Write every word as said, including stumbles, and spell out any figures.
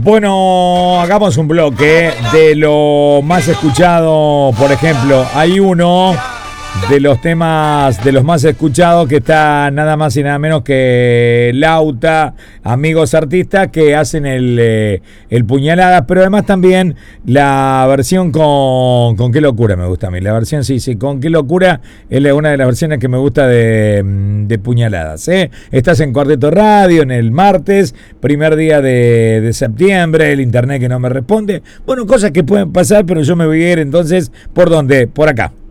Bueno, hagamos un bloque de lo más escuchado. Por ejemplo, hay uno de los temas de los más escuchados que está nada más y nada menos que Lauta, amigos artistas que hacen el, eh, el Puñaladas, pero además también la versión con, con Qué Locura me gusta a mí. La versión, sí, sí, con Qué Locura es una de las versiones que me gusta de, de Puñaladas. ¿eh? Estás en Cuarteto Radio en el martes, primer día de, de septiembre, el internet que no me responde. Bueno, cosas que pueden pasar, pero yo me voy a ir entonces, ¿por dónde? Por acá.